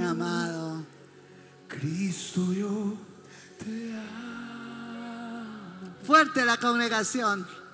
amado. Cristo, yo te amo. Fuerte la congregación.